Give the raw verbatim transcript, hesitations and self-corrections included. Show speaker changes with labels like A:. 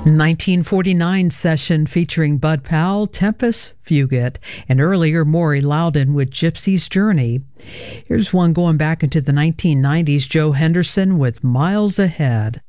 A: nineteen forty-nine session featuring Bud Powell, Tempest Fugit, and earlier Maury Loudon with Gypsy's Journey. Here's one going back into the nineteen nineties, Joe Henderson with Miles Ahead.